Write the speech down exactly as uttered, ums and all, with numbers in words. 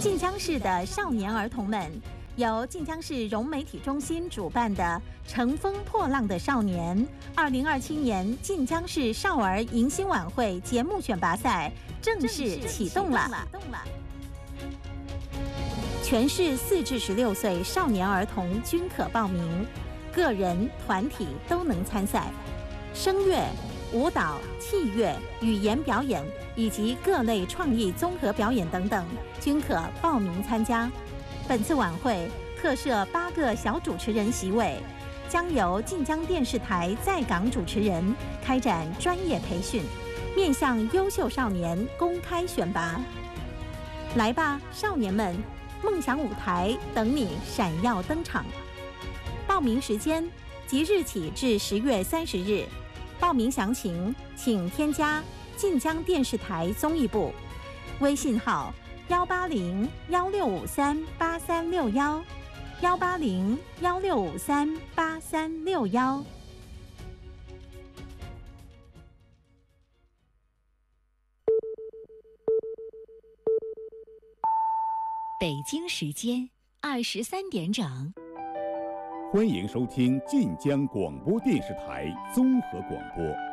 晋江市的少年儿童们，由晋江市融媒体中心主办的“乘风破浪的少年”二零二七年晋江市少儿迎新晚会节目选拔赛正式启动了。全市四至十六岁少年儿童均可报名，个人、团体都能参赛。声乐、舞蹈、器乐、语言表演以及各类创意综合表演等等，均可报名参加。本次晚会特设八个小主持人席位，将由晋江电视台在港主持人开展专业培训，面向优秀少年公开选拔。来吧，少年们，梦想舞台等你闪耀登场。报名时间即日起至十月三十日。报名详情请添加晋江电视台综艺部微信号幺八零幺六五三八三六幺幺八零幺六五三八三六幺。 北京时间二十三点整。 欢迎收听晋江广播电视台综合广播。